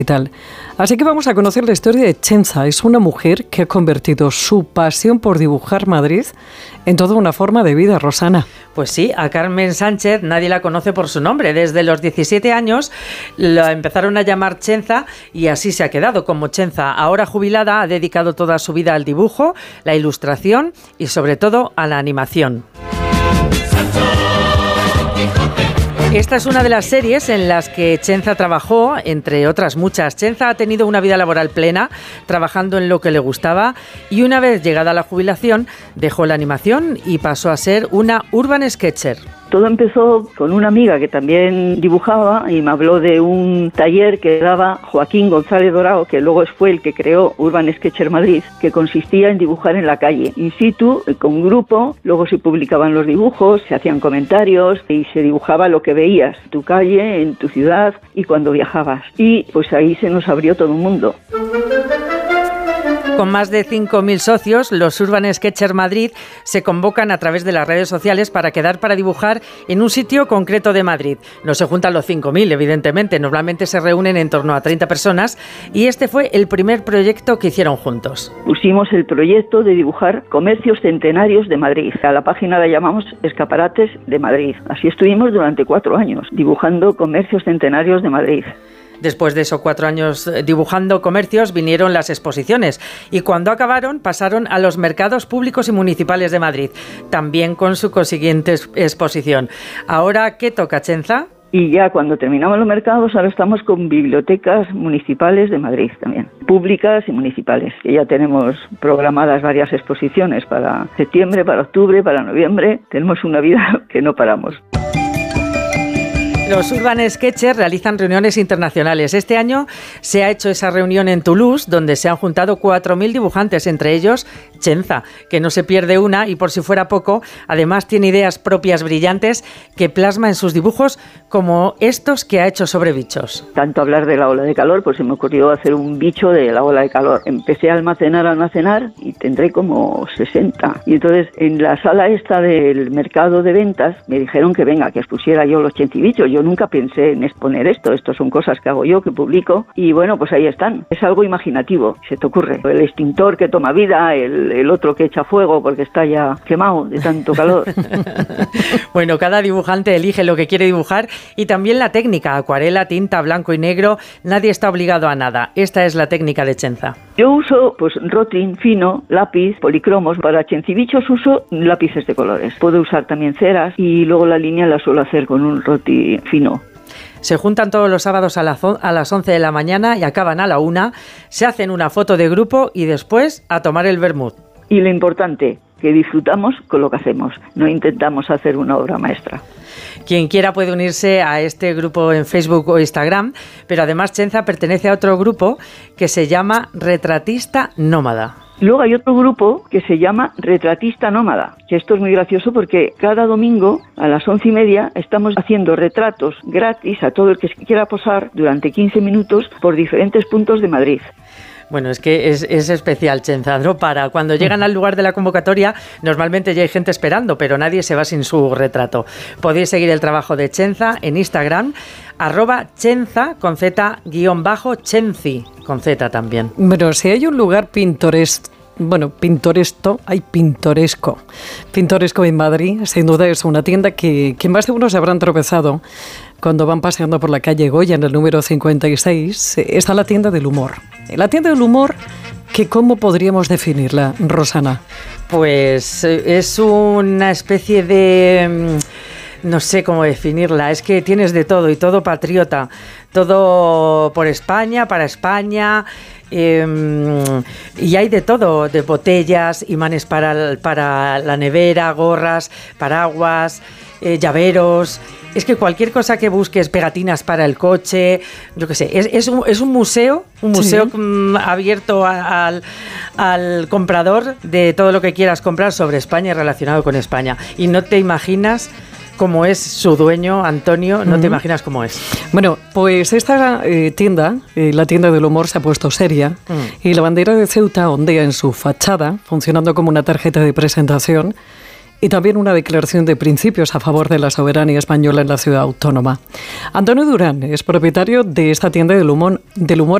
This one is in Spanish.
Tal. Así que vamos a conocer la historia de Chenza. Es una mujer que ha convertido su pasión por dibujar Madrid en toda una forma de vida, Rosana. Pues sí, a Carmen Sánchez nadie la conoce por su nombre. Desde los 17 años la empezaron a llamar Chenza y así se ha quedado como Chenza. Ahora jubilada, ha dedicado toda su vida al dibujo, la ilustración y sobre todo a la animación. Esta es una de las series en las que Chenza trabajó, entre otras muchas. Chenza ha tenido una vida laboral plena, trabajando en lo que le gustaba, y una vez llegada la jubilación, dejó la animación y pasó a ser una urban sketcher. Todo empezó con una amiga que también dibujaba y me habló de un taller que daba Joaquín González Dorao, que luego fue el que creó Urban Sketcher Madrid, que consistía en dibujar en la calle, in situ, con grupo. Luego se publicaban los dibujos, se hacían comentarios y se dibujaba lo que veías en tu calle, en tu ciudad y cuando viajabas. Y pues ahí se nos abrió todo un mundo. Con más de 5.000 socios, los Urban Sketcher Madrid se convocan a través de las redes sociales para quedar para dibujar en un sitio concreto de Madrid. No se juntan los 5.000, evidentemente. Normalmente se reúnen en torno a 30 personas y este fue el primer proyecto que hicieron juntos. Pusimos el proyecto de dibujar comercios centenarios de Madrid. A la página la llamamos Escaparates de Madrid. Así estuvimos durante 4 años, dibujando comercios centenarios de Madrid. Después de esos 4 años dibujando comercios, vinieron las exposiciones y cuando acabaron pasaron a los mercados públicos y municipales de Madrid, también con su consiguiente exposición. Ahora, ¿qué toca, Chenza? Y ya cuando terminamos los mercados, ahora estamos con bibliotecas municipales de Madrid también, públicas y municipales, que ya tenemos programadas varias exposiciones para septiembre, para octubre, para noviembre. Tenemos una vida que no paramos. Los Urban Sketchers realizan reuniones internacionales. Este año se ha hecho esa reunión en Toulouse, donde se han juntado 4.000 dibujantes, entre ellos Chenza, que no se pierde una y por si fuera poco, además tiene ideas propias brillantes que plasma en sus dibujos, como estos que ha hecho sobre bichos. Tanto hablar de la ola de calor, pues se me ocurrió hacer un bicho de la ola de calor. Empecé a almacenar y tendré como 60. Y entonces en la sala esta del mercado de ventas me dijeron que venga, que expusiera yo los chenzibichos. Yo nunca pensé en exponer esto son cosas que hago yo, que publico, y bueno, pues ahí están. Es algo imaginativo, se te ocurre. El extintor que toma vida, el otro que echa fuego porque está ya quemado de tanto calor. Bueno, cada dibujante elige lo que quiere dibujar y también la técnica, acuarela, tinta, blanco y negro, nadie está obligado a nada. Esta es la técnica de Chenza. Yo uso pues rotring fino, lápiz, policromos. Para chenzibichos uso lápices de colores. Puedo usar también ceras y luego la línea la suelo hacer con un rotring fino. Se juntan todos los sábados a las 11 de la mañana y acaban a la 1, se hacen una foto de grupo y después a tomar el vermut. Y lo importante, que disfrutamos con lo que hacemos, no intentamos hacer una obra maestra. Quien quiera puede unirse a este grupo en Facebook o Instagram, pero además Chenza pertenece a otro grupo que se llama Retratista Nómada. Luego hay otro grupo que se llama Retratista Nómada, que esto es muy gracioso porque cada domingo a las 11:30 estamos haciendo retratos gratis a todo el que quiera posar durante 15 minutos por diferentes puntos de Madrid. Bueno, es que es especial, Chenza, ¿no? Para cuando llegan al lugar de la convocatoria, normalmente ya hay gente esperando, pero nadie se va sin su retrato. Podéis seguir el trabajo de Chenza en Instagram, @Chenza, con Z_Chenzi, con Z también. Bueno, si hay un lugar pintoresco en Madrid, sin duda es una tienda que más de uno se habrán tropezado cuando van paseando por la calle Goya en el número 56. Está la tienda del humor. La tienda del humor, que ¿cómo podríamos definirla, Rosana? Pues es una especie de... no sé cómo definirla, es que tienes de todo y todo patriota, todo por España, para España, y hay de todo, de botellas, imanes para la nevera, gorras, paraguas, llaveros. Es que cualquier cosa que busques, pegatinas para el coche, yo qué sé, es un museo sí, abierto al comprador de todo lo que quieras comprar sobre España y relacionado con España. Y no te imaginas cómo es su dueño, Antonio, no te imaginas cómo es. Bueno, pues esta tienda, la tienda del humor, se ha puesto seria y la bandera de Ceuta ondea en su fachada, funcionando como una tarjeta de presentación. y también una declaración de principios a favor de la soberanía española en la ciudad autónoma. Antonio Durán es propietario de esta tienda del humor